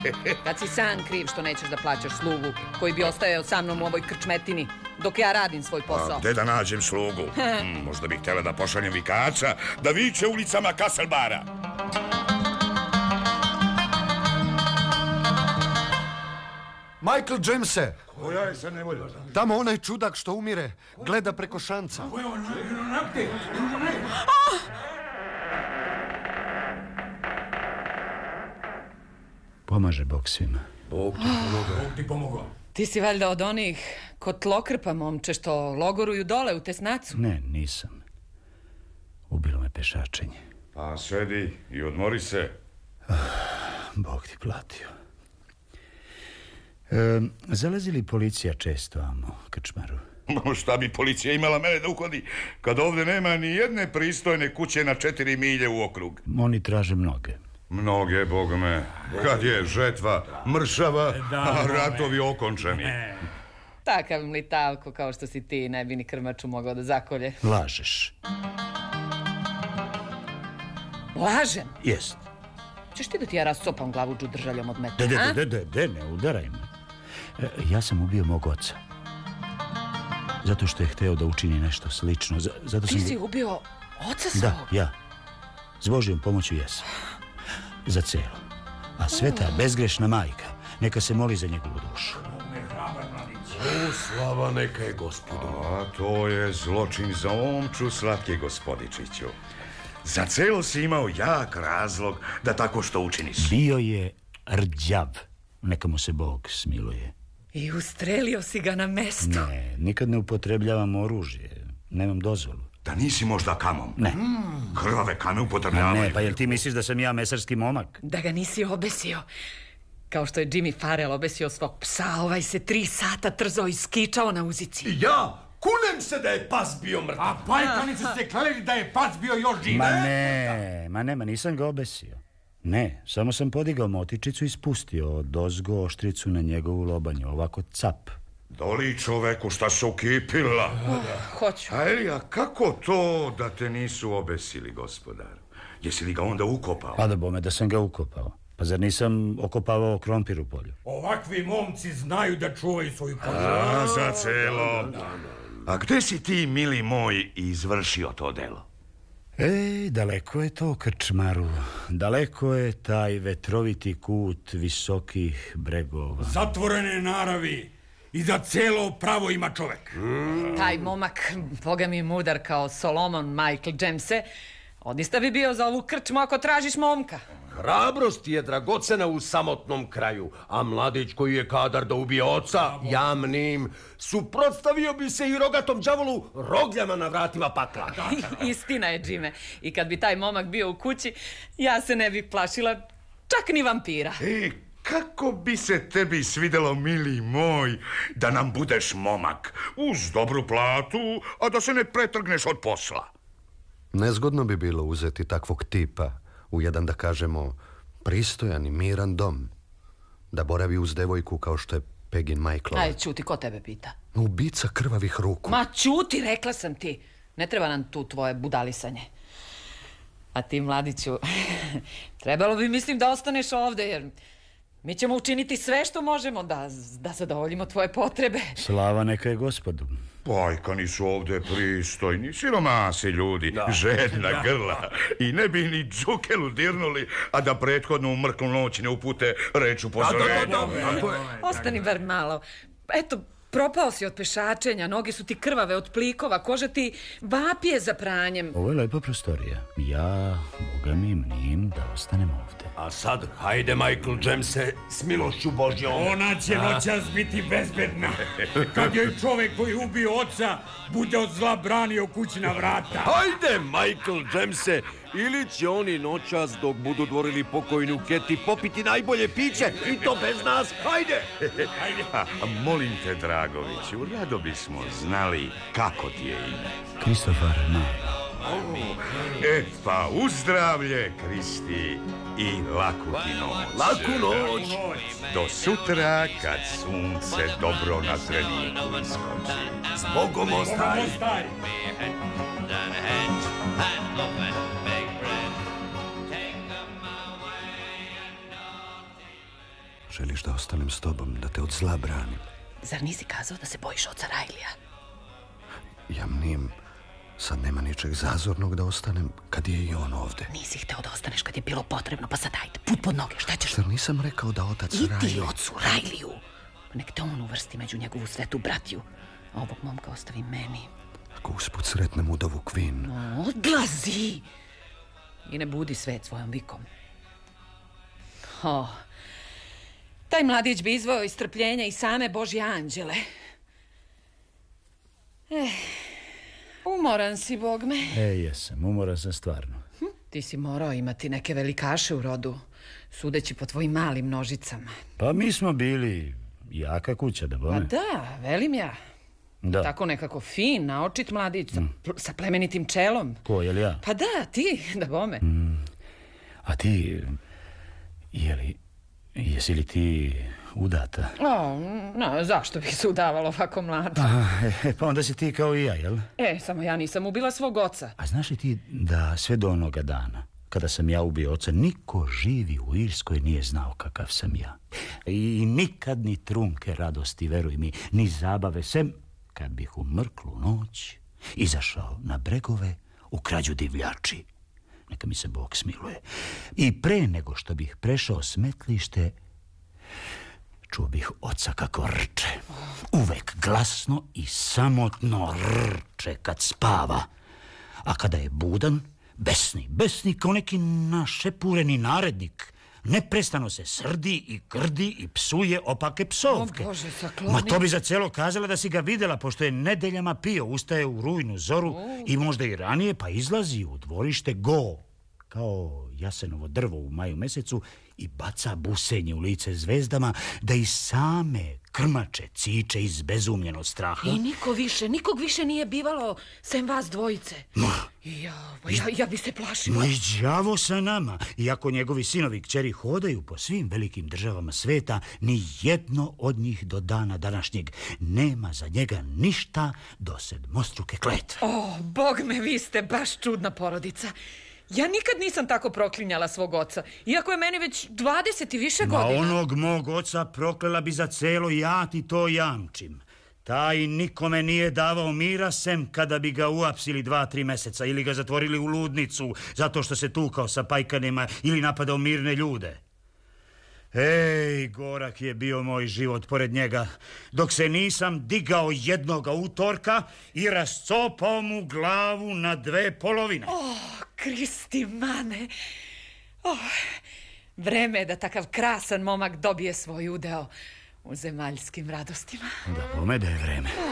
Kad si sam kriv što nećeš da plaćaš slugu koji bi ostajao sa mnom u ovoj krčmetini dok ja radim svoj posao. A gde da nađem slugu? Možda bih htjela da pošaljem vikača da viče ulicama Kasselbara. Michael Jamese! Koja je sad nevolja? Tamo onaj čudak što umire, gleda preko šanca. Pomaže Bog svima. Bog ti pomogao. Ti si valjda od onih kotlokrpa, momče, što logoruju dole u Tesnacu? Ne, nisam. Ubilo me pešačenje. Pa sedi i odmori se. Bog ti platio. Zalazi li policija često, amo, krčmaru? Šta bi policija imala mene da uhodi kad ovdje nema ni jedne pristojne kuće na 4 milje u okrug? Oni traže mnoge. Mnoge, bogome. Kad je žetva mršava, a ratovi okončani. Takav mlitavko kao što si ti ne bi ni krmaču mogao da zakolje. Lažeš. Lažem? Jest. Češ ti da ti ja rascopam glavu džudržaljom od meta? Ne udaraj me. Ja sam ubio mog oca. Zato što je hteo da učini nešto slično. Zato Ti sam... si ubio oca svog? Da, ja. S Božjom pomoću jesam. Za celo. A sveta bezgrešna majka neka se moli za njegovu dušu. Slava neka je Gospodu. A to je zločin za omču, slatki gospodičiću. Za celo si imao jak razlog da tako što učiniš. Bio je rđav. Neka mu se Bog smiluje. I ustrelio si ga na mesto. Ne, nikad ne upotrebljavam oružje. Nemam dozvolu. Da nisi možda kamom? Ne. Krvave kame upotrebljavaju. Ne, pa jel ti misliš da sam ja mesarski momak? Da ga nisi obesio. Kao što je Jimmy Farrell obesio svog psa, ovaj se 3 sata trzao i skičao na uzici. Ja kunem se da je pas bio mrtav. A pajkanice ste kleli da je pas bio još živ. Ma nisam ga obesio. Ne, samo sam podigao motičicu i spustio odozgo oštricu na njegovu lobanju, ovako cap. Doli čoveku šta se ukipila. Hoću. A Elija, kako to da te nisu obesili, gospodar? Jesi li ga onda ukopao? Pa da bome da sam ga ukopao. Pa zar nisam okopavao krompir u polju? Ovakvi momci znaju da čuvaju svoju kožu. A, za celo. A gde si ti, mili moj, izvršio to delo? Daleko je to, krčmaru. Daleko je taj vetroviti kut visokih bregova. Zatvorene naravi. I za celo pravo ima čovek. Taj momak, boga mi mudar kao Solomon Michael Jamese, odista bi bio za ovu krčmu ako tražiš momka. Hrabrost je dragocena u samotnom kraju, a mladić koji je kadar da ubije oca, jamnim, suprotstavio bi se i rogatom đavolu rogljama na vratima pakla. Istina je, Jime. I kad bi taj momak bio u kući, ja se ne bi plašila čak ni vampira. Kako bi se tebi svidelo, mili moj, da nam budeš momak, uz dobru platu, a da se ne pretrgneš od posla? Nezgodno bi bilo uzeti takvog tipa u jedan, da kažemo, pristojan i miran dom. Da boravi uz devojku kao što je Pegin Michaelova. Aj, čuti, ko tebe pita? Ubica krvavih ruku. Ma čuti, rekla sam ti. Ne treba nam tu tvoje budalisanje. A ti, mladiću, trebalo bi, mislim, da ostaneš ovde, jer mi ćemo učiniti sve što možemo da zadovoljimo tvoje potrebe. Slava neka je Gospodu. Pajkani su ovde pristojni, siromasi ljudi, žedna grla. I ne bi ni džukelu dirnuli, a da prethodno u mrklu noć ne upute reč upozorenja. Ostani bar malo. Eto, propao si od pešačenja, noge su ti krvave od plikova, koža ti vapije za pranjem. Ovo je lepa prostorija. Ja, boga mi, mnim da ostanem ovde. A sad, hajde, Michael Jamese, s milošću Božjom. Ona će noćas biti bezbedna. Kad joj čovek koji ubio oca bude od zla branio kućna vrata. Hajde, Michael Jamese, ili će oni noćas dok budu dvorili pokojnu Keti popiti najbolje piće i to bez nas. Hajde! Molim te, Dragoviću, rado bismo znali kako ti je ime. Kristofer Marlow. Pa uzdravlje, Kristi, i laku ti noć. Laku noć! Do sutra kad sunce dobro na zreniku iskoči. S Bogom ostaj! Želiš da ostanem s tobom, da te od zla branim? Zar nisi kazao da se bojiš oca Rajlija? Jamnim, sad nema ničeg zazornog da ostanem kad je i on ovde. Nisi hteo da ostaneš kad je bilo potrebno, pa sad ajde, put pod noge, šta ćeš? Zar nisam rekao da otac I Rajli... ti ocu Rajliju. Nek te on uvrsti među njegovu svetu bratiju. A ovog momka ostavi meni. Ako usput sretnem udovu Queen... Odlazi! I ne budi svet svojom vikom. Taj mladić bi izvojao iz strpljenja i same Božje anđele. Umoran si, Bog me. Jesam, umoran sam stvarno. Ti si morao imati neke velikaše u rodu, sudeći po tvojim malim nožicama. Pa mi smo bili jaka kuća, da bome. Pa da, velim ja. Da. Tako nekako fin, naočit mladić, sa plemenitim čelom. Ko, jel ja? Pa da, ti, da bome. A ti, jesi li ti udata? Zašto bih se udavala ovako mlado? Pa onda si ti kao i ja, jel? Samo ja nisam ubila svog oca. A znaš li ti da sve do onoga dana, kada sam ja ubio oca, niko živi u Irskoj nije znao kakav sam ja. I nikad ni trunke radosti, veruj mi, ni zabave, sem kad bih u mrklu noć izašao na bregove u krađu divljači. Neka mi se Bog smiluje. I pre nego što bih prešao smetlište, čuo bih oca kako rče. Uvek glasno i samotno rče kad spava. A kada je budan, besni kao neki našepureni narednik. Neprestano se srdi i grdi i psuje opake psovke. O Bože, sakloni. Ma to bi za celo kazala da si ga videla, pošto je nedeljama pio, ustaje u rujnu zoru i možda i ranije, pa izlazi u dvorište go, kao jasenovo drvo u maju mesecu, i baca busenje u lice zvezdama, da i same krmače ciče iz bezumljenog straha. I nikog više nije bivalo sem vas dvojice. Ja bi se plašila. Ma i đavo sa nama. Iako njegovi sinovi i kćeri hodaju po svim velikim državama sveta, ni jedno od njih do dana današnjeg nema za njega ništa do sedmostruke kletve. Bog me, vi ste baš čudna porodica. Ja nikad nisam tako proklinjala svog oca, iako je meni već 20 i više godina. Onog mog oca proklela bi za celo, ja ti to jamčim. Taj nikome nije davao mira, sem kada bi ga uapsili 2-3 meseca ili ga zatvorili u ludnicu zato što se tukao sa pajkanima ili napadao mirne ljude. Gorak je bio moj život pored njega, dok se nisam digao jednoga utorka i rascopao mu glavu na 2 polovine. Kristi mane. Vreme je da takav krasan momak dobije svoj udeo u zemaljskim radostima. Da, bome da je vreme.